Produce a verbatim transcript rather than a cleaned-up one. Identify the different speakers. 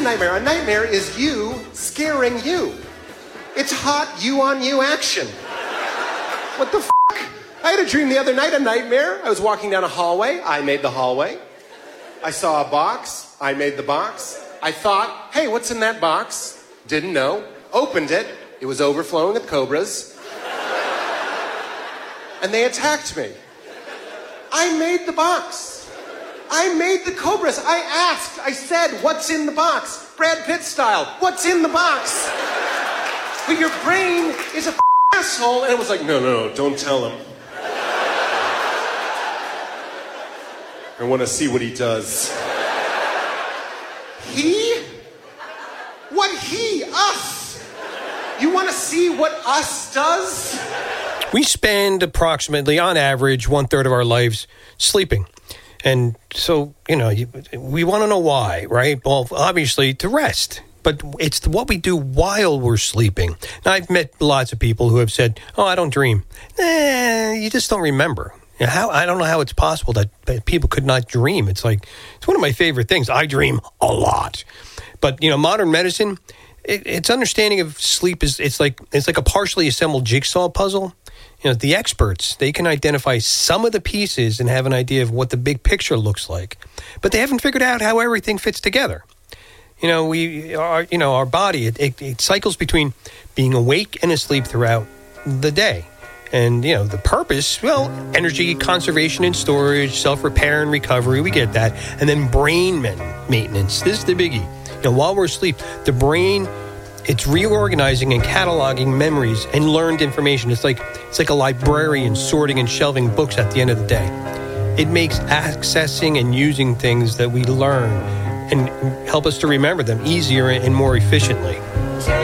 Speaker 1: nightmare? A nightmare is you scaring you. It's hot you-on-you action. What the f***? I had a dream the other night, a nightmare. I was walking down a hallway. I made the hallway. I saw a box. I made the box. I thought, hey, what's in that box? Didn't know. Opened it. It was overflowing with cobras. And they attacked me. I made the box. I made the cobras. I asked. I said, what's in the box? Brad Pitt style. What's in the box? But your brain is a f- asshole. And it was like, no, no, no, don't tell him. I want to see what he does. He? What he? Us? You want to see what us does?
Speaker 2: We spend approximately, on average, one-third of our lives sleeping. And so, you know, we want to know why, right? Well, obviously, to rest. But it's what we do while we're sleeping. Now, I've met lots of people who have said, oh, I don't dream. Eh, you just don't remember. You know, how I don't know how it's possible that, that people could not dream. It's like, it's one of my favorite things. I dream a lot. But, you know, modern medicine, it, its understanding of sleep is, it's like, it's like a partially assembled jigsaw puzzle. You know, the experts, they can identify some of the pieces and have an idea of what the big picture looks like. But they haven't figured out how everything fits together. You know, we are, you know, our body, it, it, it cycles between being awake and asleep throughout the day. And, you know, the purpose, well, energy conservation and storage, self-repair and recovery, we get that. And then brain maintenance. This is the biggie. You know, while we're asleep, the brain, it's reorganizing and cataloging memories and learned information. It's like it's like a librarian sorting and shelving books at the end of the day. It makes accessing and using things that we learn and help us to remember them easier and more efficiently.